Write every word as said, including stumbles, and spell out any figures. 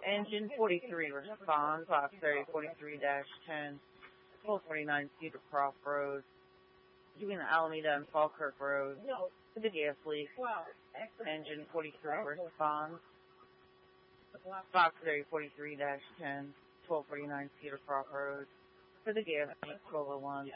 Engine forty-three responds, Auxiliary forty-three dash ten, twelve forty-nine Cedar Croft Road, between the Alameda and Falkirk Road, for the gas leak. Engine forty-three responds, Auxiliary forty-three dash ten, twelve forty-nine Cedar Croft Road, for the gas leak, twelve oh one.